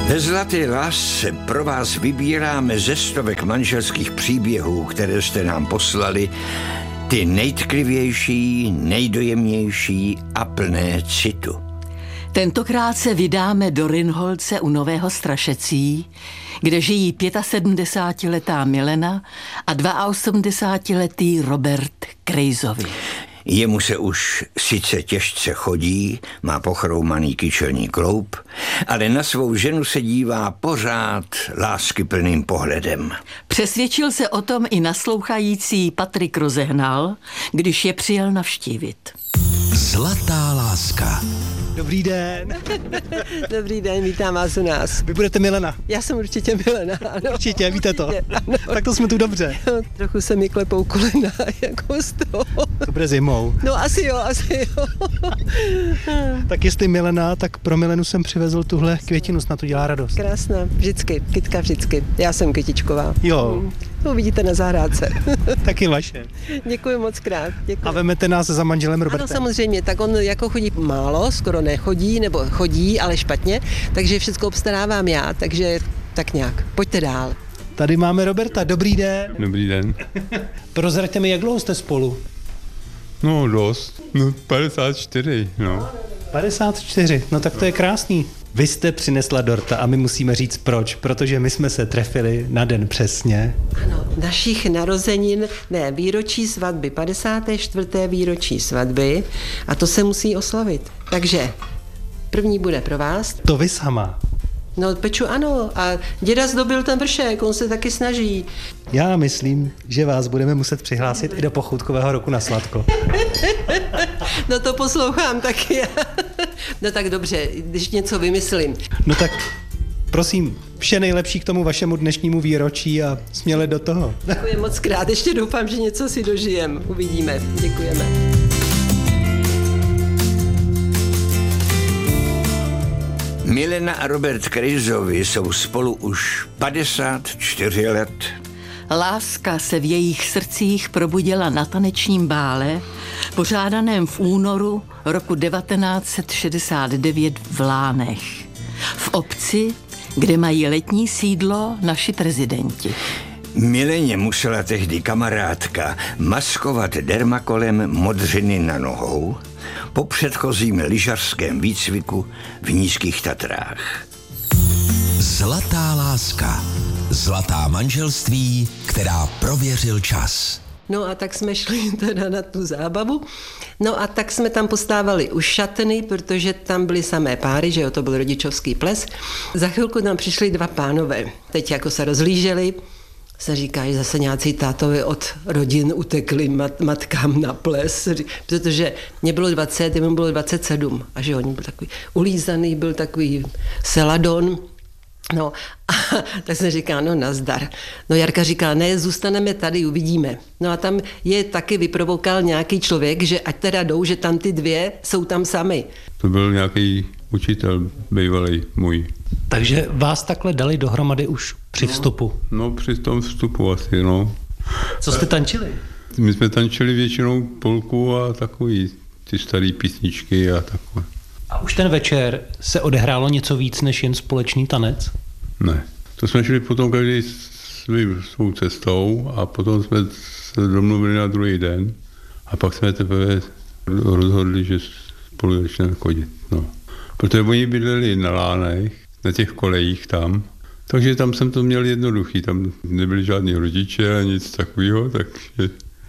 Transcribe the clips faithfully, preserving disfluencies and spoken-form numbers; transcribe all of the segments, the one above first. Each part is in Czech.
Ve Zlaté lásce pro vás vybíráme ze stovek manželských příběhů, které jste nám poslali, ty nejtklivější, nejdojemnější a plné citu. Tentokrát se vydáme do Rynholce u Nového Strašecí, kde žijí sedmdesátiletá Milena a osmdesátiletý Robert Krejzovi. Jemu se už sice těžce chodí, má pochroumaný kyčelní kloup, ale na svou ženu se dívá pořád láskyplným pohledem. Přesvědčil se o tom i naslouchající Patrik Rozehnal, když je přijel navštívit. Zlatá láska. Dobrý den. Dobrý den, vítám vás u nás. Vy budete Milena. Já jsem určitě Milena, ano. Určitě, víte to. Určitě, ano. Tak to jsme tu dobře. No, trochu se mi klepou kolena, jako z toho. Dobré zimou. No asi jo, asi jo. Tak jestli Milena, tak pro Milenu jsem přivezl tuhle květinu, snad to dělá radost. Krásná, vždycky, kytka vždycky. Já jsem kytičková. Jo. To uvidíte na zahrádce. Taky vaše. Děkuji moc krát. Děkuji. A vemete nás za manželem Robertem. Ano, samozřejmě, tak on jako chodí málo, skoro nechodí, nebo chodí, ale špatně, takže všechno obstarávám já, takže tak nějak. Pojďte dál. Tady máme Roberta, dobrý den. Dobrý den. Prozraďte mi, jak dlouho jste spolu? No dost, no padesát čtyři, no. padesát čtyři, no tak to je krásný. Vy jste přinesla dorta a my musíme říct proč, protože my jsme se trefili na den přesně. Ano, našich narozenin, ne, výročí svatby, padesáté čtvrté výročí svatby a to se musí oslavit. Takže první bude pro vás. To vy sama. No, Peču, ano, a děda zdobil ten vršek, on se taky snaží. Já myslím, že vás budeme muset přihlásit i do pochoutkového roku na sladko. No to poslouchám taky. No tak dobře, když něco vymyslím. No tak prosím, vše nejlepší k tomu vašemu dnešnímu výročí a směle do toho. Děkuji moc krát, ještě doufám, že něco si dožijem. Uvidíme, děkujeme. Milena a Robert Krejzovi jsou spolu už padesát čtyři let. Láska se v jejich srdcích probudila na tanečním bále, pořádaném v únoru roku devatenáct set šedesát devět v Lánech, v obci, kde mají letní sídlo naši prezidenti. Mileně musela tehdy kamarádka maskovat dermakolem modřiny na nohou po předchozím lyžařském výcviku v Nízkých Tatrách. Zlatá láska. Zlatá manželství, která prověřil čas. No a tak jsme šli teda na tu zábavu. No a tak jsme tam postávali už šatny, protože tam byly samé páry, že jo, to byl rodičovský ples. Za chvilku tam přišli dva pánové. Teď jako se rozlíželi, se říká, že zase nějací tátovi od rodin utekli mat, matkám na ples, protože mě bylo dvacet, jemu bylo dvacet sedm a že on byl takový ulízaný, byl takový seladon. No a tak jsem říká, no nazdar. No Jarka říká, ne, zůstaneme tady, uvidíme. No a tam je taky vyprovokal nějaký člověk, že ať teda jdou, že tam ty dvě jsou tam sami. To byl nějaký učitel bývalý můj. Takže vás takhle dali dohromady už při vstupu? No, no při tom vstupu asi, no. Co jste tančili? My jsme tančili většinou polku a takový ty staré písničky a takové. A už ten večer se odehrálo něco víc než jen společný tanec? Ne. To jsme šli potom každý svým, svou cestou a potom jsme se domluvili na druhý den a pak jsme teprve rozhodli, že spolu začneme chodit. No. Protože oni bydleli na Lánech, na těch kolejích tam, takže tam jsem to měl jednoduchý, tam nebyli žádní rodiče a nic takového, takže...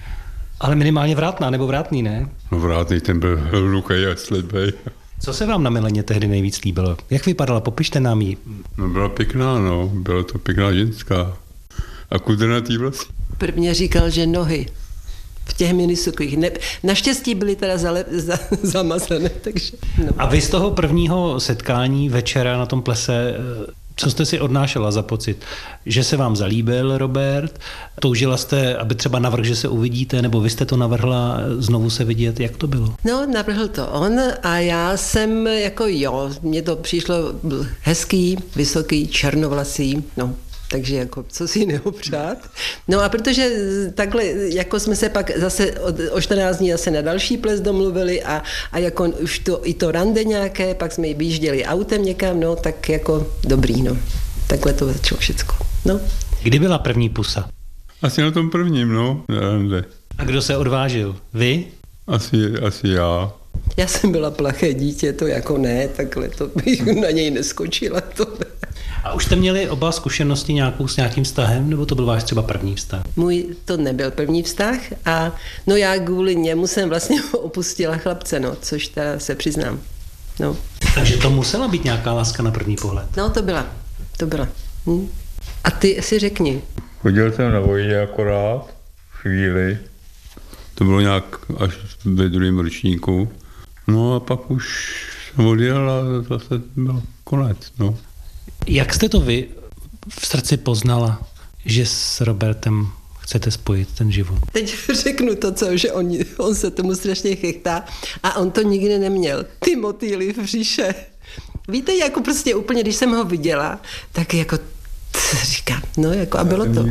Ale minimálně Vrátná nebo Vrátný, ne? No Vrátný, ten byl hlukej a slepej. Co se vám na Mileně tehdy nejvíc líbilo? Jak vypadala? Popište nám ji. No byla pěkná, no. Byla to pěkná ženská. A kudrnatý vlasy. Prvně říkal, že nohy v těch minisukách. Ne, naštěstí byly teda zale, za, zamazané, takže... No. A vy z toho prvního setkání večera na tom plese, co jste si odnášela za pocit? Že se vám zalíbil Robert? Toužila jste, aby třeba navrhl, že se uvidíte, nebo vy jste to navrhla znovu se vidět? Jak to bylo? No, navrhl to on a já jsem jako jo, mně to přišlo, byl hezký, vysoký, černovlasý, no, Takže jako, co si jiného přát. No a protože takhle, jako jsme se pak zase o čtrnáct dní zase na další ples domluvili a, a jako už to, i to rande nějaké, pak jsme vyjížděli autem někam, no tak jako dobrý, no. Takhle to začalo všecko, no. Kdy byla první pusa? Asi na tom prvním, no, na rande. A kdo se odvážil? Vy? Asi, asi já. Já jsem byla plaché dítě, to jako ne, takhle to bych na něj neskočila, to ne. A už jste měli oba zkušenosti nějakou s nějakým vztahem, nebo to byl váš třeba první vztah? Můj to nebyl první vztah a no já kvůli němu jsem vlastně opustila chlapce, no, což teda se přiznám. No. Takže to musela být nějaká láska na první pohled. No to byla, to byla. Hm. A ty si řekni. Chodil jsem na vojně akorát, chvíli. To bylo nějak až ve druhém ročníku. No a pak už jsem odjel a zase byl konec, no. Jak jste to vy v srdci poznala, že s Robertem chcete spojit ten život? Teď řeknu to, co, že on, on se tomu strašně chechtá a on to nikdy neměl. Ty motýly v břiše. Víte, jako prostě úplně, když jsem ho viděla, tak jako říkám, no jako a bylo to.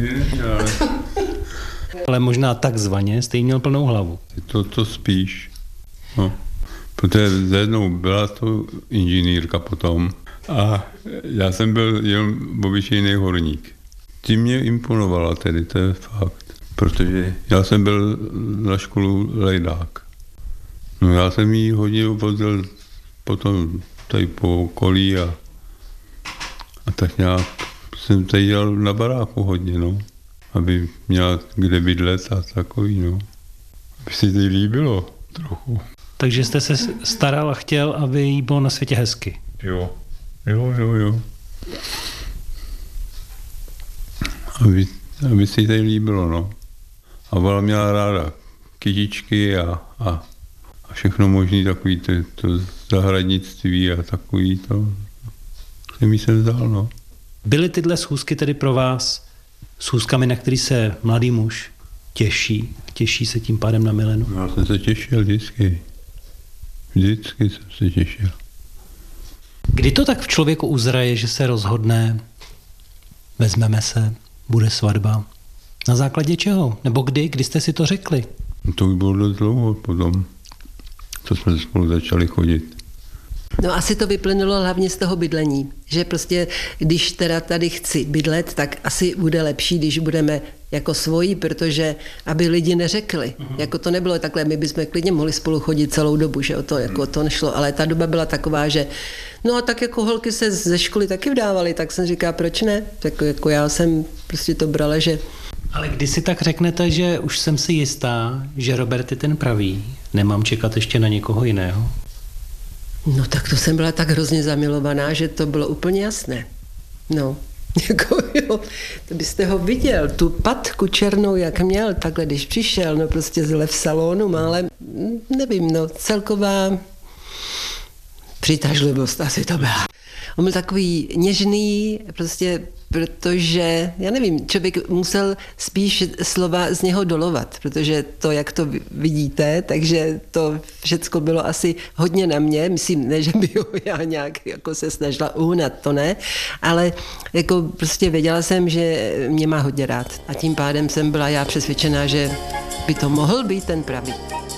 Ale možná takzvaně jste jí měl plnou hlavu. To, to spíš. No. Protože jednou byla to inženýrka potom a já jsem byl jenom obyčejný horník. Tím mě imponovala tedy, to je fakt. Protože já jsem byl na školu lejdák. No já jsem jí hodně vozil potom tady po okolí a, a tak nějak jsem tady dělal na baráku hodně, no. Aby měla kde bydlet a takový, no. Aby se jí líbilo trochu. Takže jste se staral a chtěl, aby jí bylo na světě hezky. Jo, jo, jo, jo. Aby, aby se jí tady líbilo, no. A ona měla ráda kytičky a, a, a všechno možný takový to, to zahradnictví a takový to. Jsem jí se vzal, no. Byly tyhle schůzky tedy pro vás schůzkami, na který se mladý muž těší? Těší se tím pádem na Milenu? Já jsem se těšil vždycky. Vždycky jsem se těšil. Kdy to tak v člověku uzraje, že se rozhodne, vezmeme se, bude svatba? Na základě čeho? Nebo kdy? Kdy jste si to řekli? To už bylo dost dlouho potom, co jsme spolu začali chodit. No asi to vyplynulo hlavně z toho bydlení, že prostě když teda tady chci bydlet, tak asi bude lepší, když budeme jako svoji, protože aby lidi neřekli, uh-huh. jako to nebylo takhle, my bychom klidně mohli spolu chodit celou dobu, že o to, jako to nešlo, ale ta doba byla taková, že no a tak jako holky se ze školy taky vdávaly, tak jsem říká, proč ne? Tak jako já jsem prostě to brala, že... Ale když si tak řeknete, že už jsem si jistá, že Robert je ten pravý, nemám čekat ještě na někoho jiného? No tak to jsem byla tak hrozně zamilovaná, že to bylo úplně jasné. No, jako jo, to byste ho viděl, tu patku černou, jak měl, takhle, když přišel, no prostě zle v salonu, málem, nevím, no, celková přitažlivost asi to byla. On byl takový něžný, prostě protože, já nevím, člověk musel spíš slova z něho dolovat, protože to, jak to vidíte, takže to všecko bylo asi hodně na mě, myslím, ne, že by ho já nějak jako se snažila uhnat, to ne, ale jako prostě věděla jsem, že mě má hodně rád a tím pádem jsem byla já přesvědčená, že by to mohl být ten pravý.